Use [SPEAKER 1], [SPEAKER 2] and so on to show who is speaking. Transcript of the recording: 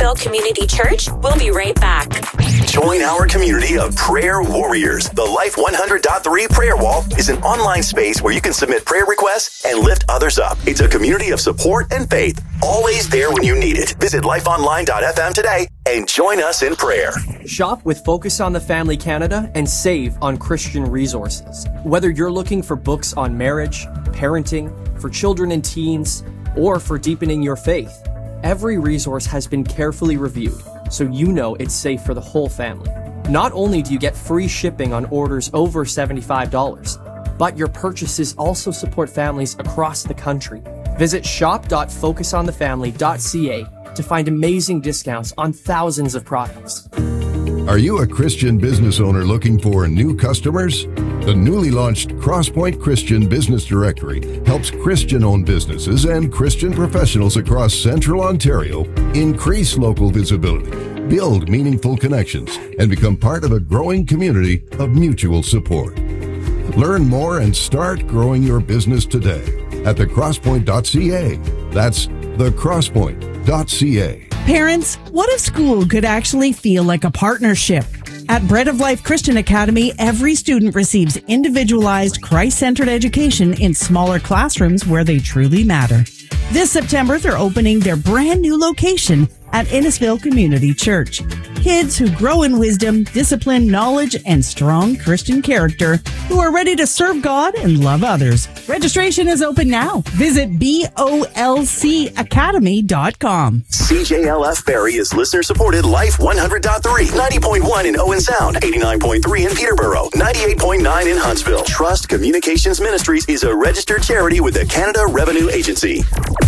[SPEAKER 1] Innisfil Community Church. We'll be right back.
[SPEAKER 2] Join our community of prayer warriors. The Life 100.3 Prayer Wall is an online space where you can submit prayer requests and lift others up. It's a community of support and faith, always there when you need it. Visit lifeonline.fm today and join us in prayer.
[SPEAKER 3] Shop with Focus on the Family Canada and save on Christian resources. Whether you're looking for books on marriage, parenting, for children and teens, or for deepening your faith, every resource has been carefully reviewed, so you know it's safe for the whole family. Not only do you get free shipping on orders over $75, but your purchases also support families across the country. Visit shop.focusonthefamily.ca to find amazing discounts on thousands of products.
[SPEAKER 4] Are you a Christian business owner looking for new customers? The newly launched Crosspoint Christian Business Directory helps Christian-owned businesses and Christian professionals across Central Ontario increase local visibility, build meaningful connections, and become part of a growing community of mutual support. Learn more and start growing your business today at thecrosspoint.ca. That's thecrosspoint.ca.
[SPEAKER 5] Parents, what if school could actually feel like a partnership? At Bread of Life Christian Academy, every student receives individualized, Christ-centered education in smaller classrooms where they truly matter. This September, they're opening their brand new location at Innisfil Community Church. Kids who grow in wisdom, discipline, knowledge, and strong Christian character who are ready to serve God and love others. Registration is open now. Visit bolcacademy.com.
[SPEAKER 2] CJLF Barrie is listener-supported Life 100.3, 90.1 in Owen Sound, 89.3 in Peterborough, 98.9 in Huntsville. Trust Communications Ministries is a registered charity with the Canada Revenue Agency.